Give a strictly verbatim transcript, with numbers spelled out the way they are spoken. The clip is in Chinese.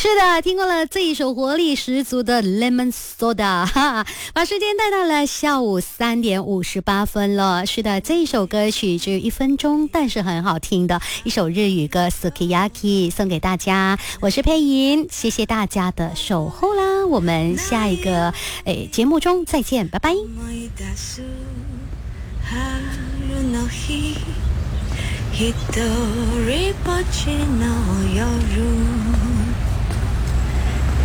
是的，听过了这一首活力十足的 Lemon Soda， 哈，把时间带到了下午三点五十八分了。是的，这一首歌曲只有一分钟，但是很好听的一首日语歌 Sukiyaki 送给大家。我是佩莹，谢谢大家的守候啦，我们下一个诶节目中再见，拜拜。一人ぼっちの夜